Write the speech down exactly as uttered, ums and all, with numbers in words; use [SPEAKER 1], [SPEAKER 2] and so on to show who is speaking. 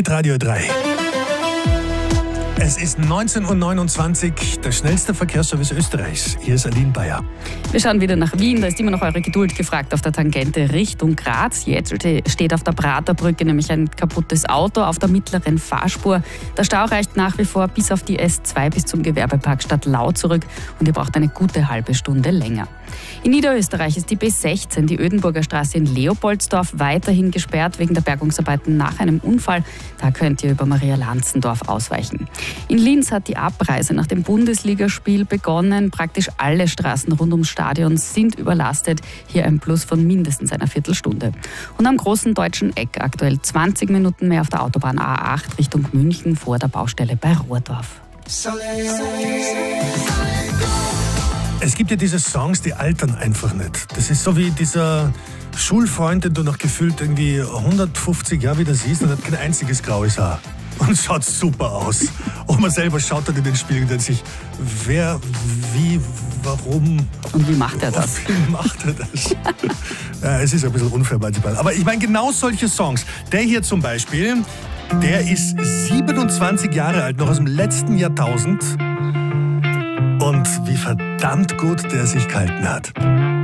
[SPEAKER 1] Hitradio drei. Es ist neunzehn Uhr neunundzwanzig, der schnellste Verkehrsservice Österreichs. Hier ist Aline Bayer.
[SPEAKER 2] Wir schauen wieder nach Wien, da ist immer noch eure Geduld gefragt auf der Tangente Richtung Graz. Jetzt steht auf der Praterbrücke nämlich ein kaputtes Auto auf der mittleren Fahrspur. Der Stau reicht nach wie vor bis auf die S zwei bis zum Gewerbepark Stadtlau zurück und ihr braucht eine gute halbe Stunde länger. In Niederösterreich ist die B sechzehn, die Ödenburger Straße in Leopoldsdorf, weiterhin gesperrt wegen der Bergungsarbeiten nach einem Unfall. Da könnt ihr über Maria-Lanzendorf ausweichen. In Linz hat die Abreise nach dem Bundesligaspiel begonnen. Praktisch alle Straßen rund ums Stadion sind überlastet. Hier ein Plus von mindestens einer Viertelstunde. Und am großen deutschen Eck aktuell zwanzig Minuten mehr auf der Autobahn A acht Richtung München vor der Baustelle bei Rohrdorf.
[SPEAKER 1] Es gibt ja diese Songs, die altern einfach nicht. Das ist so wie dieser Schulfreund, den du noch gefühlt irgendwie hundertfünfzig Jahre wieder siehst und hat kein einziges graues Haar. Und schaut super aus. Und man selber schaut dann in den Spiegel und denkt sich, wer, wie, warum...
[SPEAKER 2] Und wie macht er das?
[SPEAKER 1] Wie macht er das? Ja, es ist ein bisschen unfair manchmal. Aber ich meine, genau solche Songs. Der hier zum Beispiel, der ist siebenundzwanzig Jahre alt, noch aus dem letzten Jahrtausend. Und wie verdammt gut der sich gehalten hat.